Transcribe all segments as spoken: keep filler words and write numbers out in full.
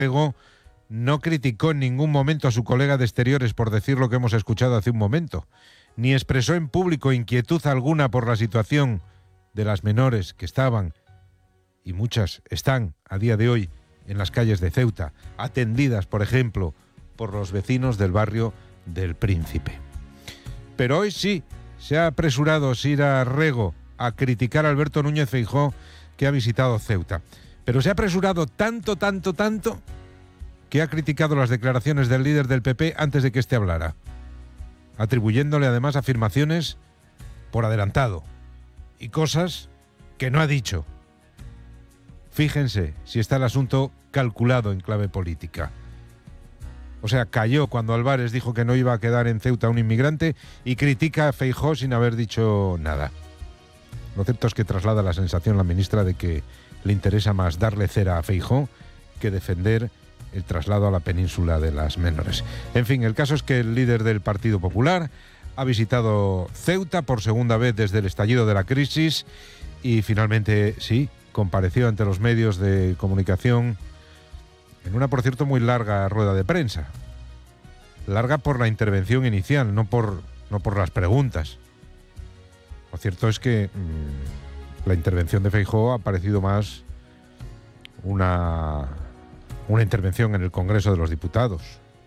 Rego no criticó en ningún momento a su colega de Exteriores por decir lo que hemos escuchado hace un momento, ni expresó en público inquietud alguna por la situación de las menores que estaban, y muchas están a día de hoy, en las calles de Ceuta, atendidas, por ejemplo, por los vecinos del barrio del Príncipe. Pero hoy sí se ha apresurado Sira Rego a criticar a Alberto Núñez Feijóo, que ha visitado Ceuta. Pero se ha apresurado tanto, tanto, tanto, que ha criticado las declaraciones del líder del P P antes de que éste hablara, atribuyéndole además afirmaciones por adelantado y cosas que no ha dicho. Fíjense si está el asunto calculado en clave política. O sea, cayó cuando Álvarez dijo que no iba a quedar en Ceuta un inmigrante y critica a Feijóo sin haber dicho nada. Lo cierto es que traslada la sensación la ministra de que le interesa más darle cera a Feijóo que defender el traslado a la península de las menores. En fin, el caso es que el líder del Partido Popular ha visitado Ceuta por segunda vez desde el estallido de la crisis y finalmente, sí, compareció ante los medios de comunicación en una, por cierto, muy larga rueda de prensa. Larga por la intervención inicial, no por, no por las preguntas. Lo cierto es que mmm, la intervención de Feijóo ha parecido más una, una intervención en el Congreso de los Diputados.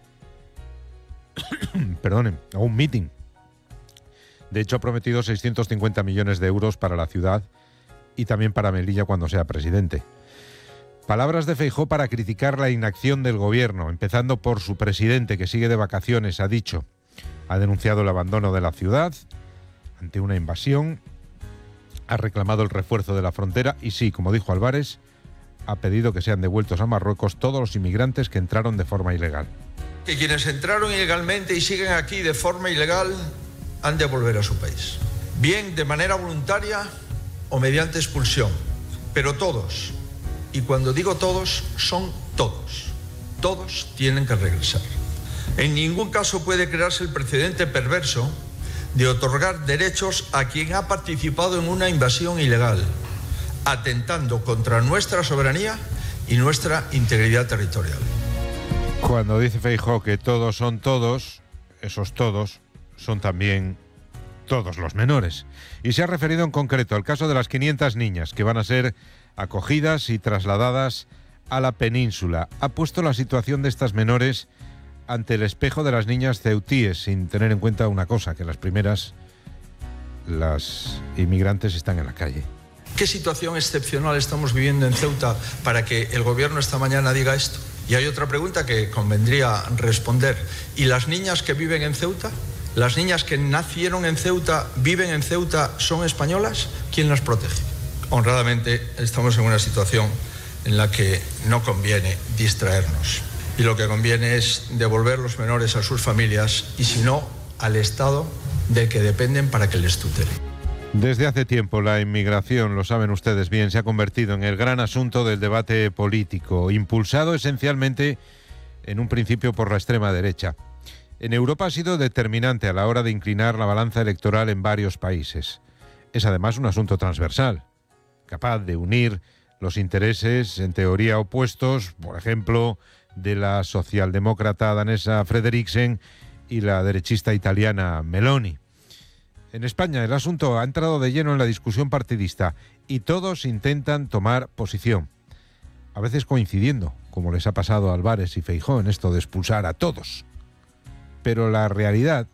Perdonen, a un meeting. De hecho, ha prometido seiscientos cincuenta millones de euros para la ciudad y también para Melilla cuando sea presidente. Palabras de Feijóo para criticar la inacción del gobierno, empezando por su presidente, que sigue de vacaciones, ha dicho. Ha denunciado el abandono de la ciudad ante una invasión, ha reclamado el refuerzo de la frontera y sí, como dijo Álvarez, ha pedido que sean devueltos a Marruecos todos los inmigrantes que entraron de forma ilegal. Que quienes entraron ilegalmente y siguen aquí de forma ilegal han de volver a su país, bien de manera voluntaria o mediante expulsión, pero todos. Y cuando digo todos, son todos. Todos tienen que regresar. En ningún caso puede crearse el precedente perverso de otorgar derechos a quien ha participado en una invasión ilegal, atentando contra nuestra soberanía y nuestra integridad territorial. Cuando dice Feijóo que todos son todos, esos todos son también todos los menores. Y se ha referido en concreto al caso de las quinientas niñas que van a ser acogidas y trasladadas a la península. Ha puesto la situación de estas menores ante el espejo de las niñas ceutíes, sin tener en cuenta una cosa, que las primeras, las inmigrantes, están en la calle. ¿Qué situación excepcional estamos viviendo en Ceuta para que el gobierno esta mañana diga esto? Y hay otra pregunta que convendría responder. ¿Y las niñas que viven en Ceuta? ¿Las niñas que nacieron en Ceuta, viven en Ceuta, son españolas? ¿Quién las protege? Honradamente, estamos en una situación en la que no conviene distraernos. Y lo que conviene es devolver los menores a sus familias y, si no, al Estado del que dependen para que les tutele. Desde hace tiempo la inmigración, lo saben ustedes bien, se ha convertido en el gran asunto del debate político, impulsado esencialmente en un principio por la extrema derecha. En Europa ha sido determinante a la hora de inclinar la balanza electoral en varios países. Es además un asunto transversal, capaz de unir los intereses en teoría opuestos, por ejemplo, de la socialdemócrata danesa Frederiksen y la derechista italiana Meloni. En España el asunto ha entrado de lleno en la discusión partidista y todos intentan tomar posición, a veces coincidiendo, como les ha pasado a Álvarez y Feijóo en esto de expulsar a todos. Pero la realidad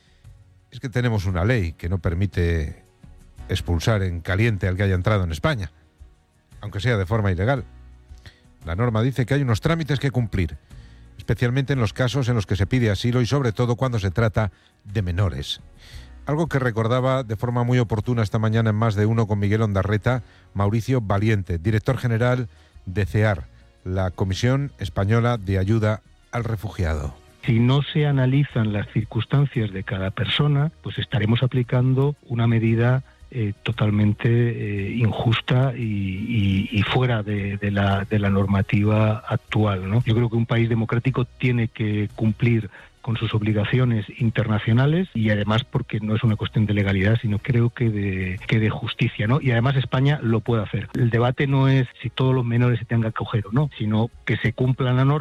es que tenemos una ley que no permite expulsar en caliente al que haya entrado en España, aunque sea de forma ilegal. La norma dice que hay unos trámites que cumplir, especialmente en los casos en los que se pide asilo y sobre todo cuando se trata de menores. Algo que recordaba de forma muy oportuna esta mañana en Más de Uno con Miguel Ondarreta, Mauricio Valiente, director general de CEAR, la Comisión Española de Ayuda al Refugiado. Si no se analizan las circunstancias de cada persona, pues estaremos aplicando una medida eh, totalmente eh, injusta y, y, y fuera de, de, la, de la normativa actual, ¿no? Yo creo que un país democrático tiene que cumplir con sus obligaciones internacionales y además porque no es una cuestión de legalidad, sino creo que de, que de justicia, ¿no? Y además España lo puede hacer. El debate no es si todos los menores se tengan que acoger o no, sino que se cumpla la norma.